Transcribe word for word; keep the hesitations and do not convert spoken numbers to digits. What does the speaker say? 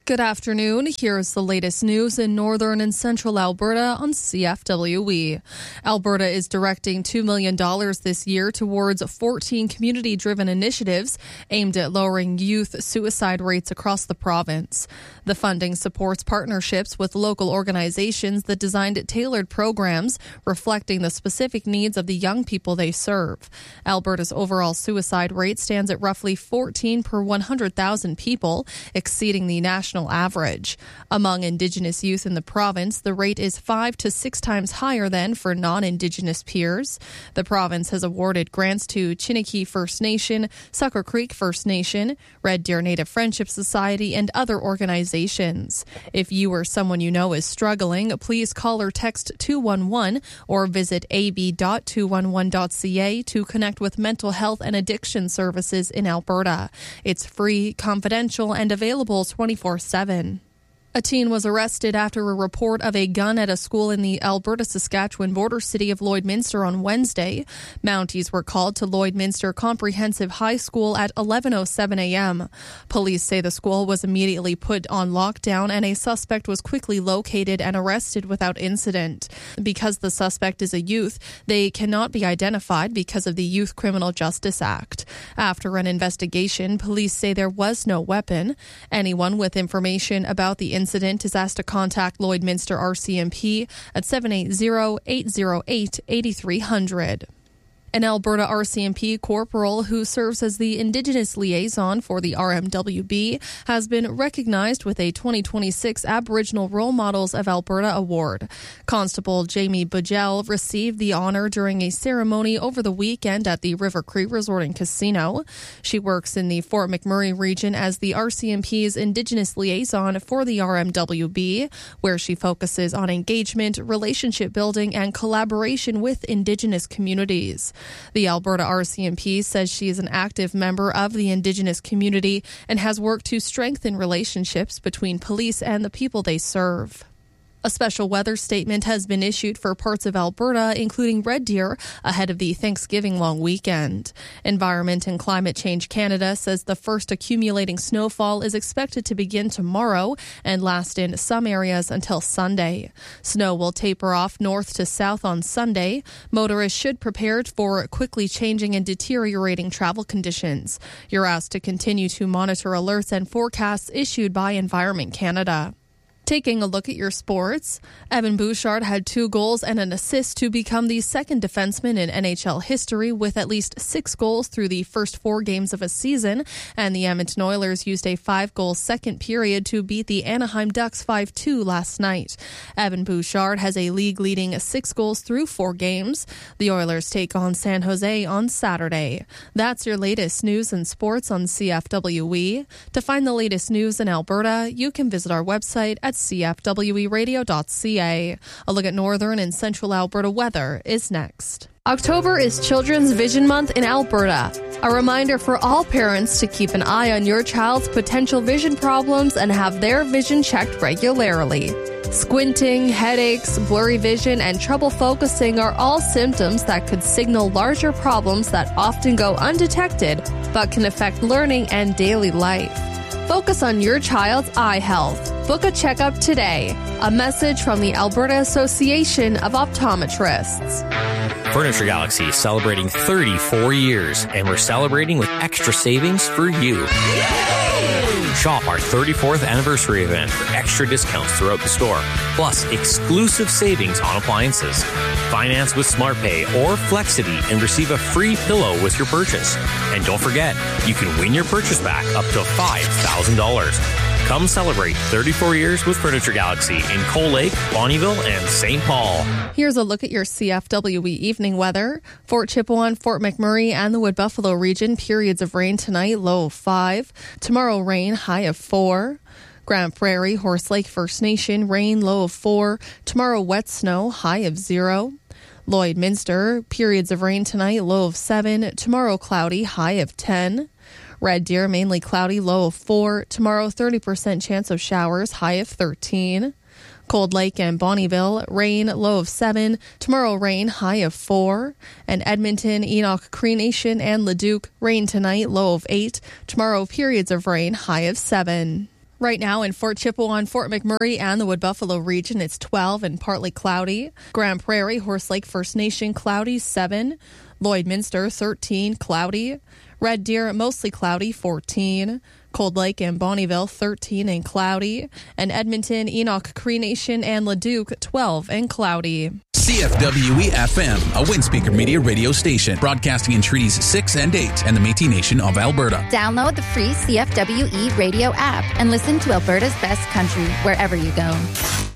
Good afternoon. Here's the latest news in northern and central Alberta on C F W E. Alberta is directing two million dollars this year towards fourteen community-driven initiatives aimed at lowering youth suicide rates across the province. The funding supports partnerships with local organizations that designed tailored programs reflecting the specific needs of the young people they serve. Alberta's overall suicide rate stands at roughly fourteen per one hundred thousand people, exceeding the national average. Among Indigenous youth in the province, the rate is five to six times higher than for non-Indigenous peers. The province has awarded grants to Chiniki First Nation, Sucker Creek First Nation, Red Deer Native Friendship Society, and other organizations. If you or someone you know is struggling, please call or text two one one or visit a b dot two one one dot c a to connect with mental health and addiction services in Alberta. It's free, confidential, and available twenty-four seven. A teen was arrested after a report of a gun at a school in the Alberta-Saskatchewan border city of Lloydminster on Wednesday. Mounties were called to Lloydminster Comprehensive High School at eleven oh seven a.m. Police say the school was immediately put on lockdown and a suspect was quickly located and arrested without incident. Because the suspect is a youth, they cannot be identified because of the Youth Criminal Justice Act. After an investigation, police say there was no weapon. Anyone with information about the incident incident is asked to contact Lloydminster R C M P at seven eight zero, eight zero eight, eight three zero zero. An Alberta R C M P corporal who serves as the Indigenous liaison for the R M W B has been recognized with a twenty twenty-six Aboriginal Role Models of Alberta Award. Constable Jamie Bujel received the honor during a ceremony over the weekend at the River Cree Resort and Casino. She works in the Fort McMurray region as the R C M P's Indigenous liaison for the R M W B, where she focuses on engagement, relationship building, and collaboration with Indigenous communities. The Alberta R C M P says she is an active member of the Indigenous community and has worked to strengthen relationships between police and the people they serve. A special weather statement has been issued for parts of Alberta, including Red Deer, ahead of the Thanksgiving long weekend. Environment and Climate Change Canada says the first accumulating snowfall is expected to begin tomorrow and last in some areas until Sunday. Snow will taper off north to south on Sunday. Motorists should prepare for quickly changing and deteriorating travel conditions. You're asked to continue to monitor alerts and forecasts issued by Environment Canada. Taking a look at your sports, Evan Bouchard had two goals and an assist to become the second defenseman in N H L history with at least six goals through the first four games of a season, and the Edmonton Oilers used a five-goal second period to beat the Anaheim Ducks five two last night. Evan Bouchard has a league-leading six goals through four games. The Oilers take on San Jose on Saturday. That's your latest news and sports on C F W E. To find the latest news in Alberta, you can visit our website at c f w e radio dot c a. A look at northern and central Alberta weather is next. October is Children's Vision Month in Alberta. A reminder for all parents to keep an eye on your child's potential vision problems and have their vision checked regularly. Squinting, headaches, blurry vision, and trouble focusing are all symptoms that could signal larger problems that often go undetected but can affect learning and daily life. Focus on your child's eye health. Book a checkup today. A message from the Alberta Association of Optometrists. Furniture Galaxy is celebrating thirty-four years, and we're celebrating with extra savings for you. Yay! Shop our thirty-fourth anniversary event for extra discounts throughout the store, plus exclusive savings on appliances. Finance with SmartPay or Flexity and receive a free pillow with your purchase. And don't forget, you can win your purchase back up to five thousand dollars. Come celebrate thirty-four years with Furniture Galaxy in Coal Lake, Bonnyville, and Saint Paul. Here's a look at your C F W E evening weather. Fort Chipewyan, Fort McMurray, and the Wood Buffalo region, periods of rain tonight, low of five. Tomorrow, rain, high of four. Grand Prairie, Horse Lake First Nation, rain, low of four. Tomorrow, wet snow, high of zero. Lloydminster, periods of rain tonight, low of seven. Tomorrow, cloudy, high of ten. Red Deer, mainly cloudy, low of four. Tomorrow, thirty percent chance of showers, high of thirteen. Cold Lake and Bonnyville, rain, low of seven. Tomorrow, rain, high of four. And Edmonton, Enoch, Cree Nation, and Leduc, rain tonight, low of eight. Tomorrow, periods of rain, high of seven. Right now in Fort Chippewa, Fort McMurray, and the Wood Buffalo region, it's twelve and partly cloudy. Grand Prairie, Horse Lake First Nation, cloudy, seven. Lloydminster, thirteen, cloudy. Red Deer, mostly cloudy, fourteen. Cold Lake and Bonnyville, thirteen and cloudy. And Edmonton, Enoch, Cree Nation, and Leduc, twelve and cloudy. C F W E F M, a Windspeaker Media radio station, broadcasting in Treaties six and eight and the Métis Nation of Alberta. Download the free C F W E radio app and listen to Alberta's best country wherever you go.